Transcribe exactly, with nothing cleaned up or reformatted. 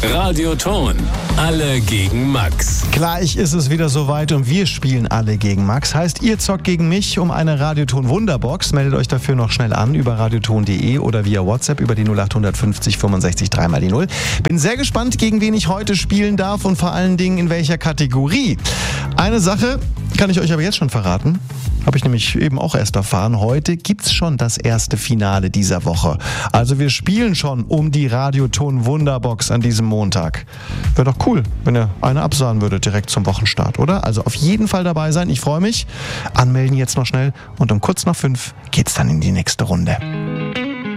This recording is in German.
Radioton. Alle gegen Max. Gleich ist es wieder soweit und wir spielen alle gegen Max. Heißt, ihr zockt gegen mich um eine Radioton Wunderbox. Meldet euch dafür noch schnell an über radioton punkt de oder via WhatsApp über die null acht fünfzig fünfundsechzig drei mal die null. Bin sehr gespannt, gegen wen ich heute spielen darf und vor allen Dingen in welcher Kategorie. Eine Sache kann ich euch aber jetzt schon verraten. Habe ich nämlich eben auch erst erfahren. Heute gibt's schon das erste Finale dieser Woche. Also wir spielen schon um die Radioton Wunderbox an diesem Montag. Wäre doch cool, wenn ihr eine absahen würdet direkt zum Wochenstart, oder? Also auf jeden Fall dabei sein. Ich freue mich. Anmelden jetzt noch schnell und um kurz nach fünf geht's dann in die nächste Runde.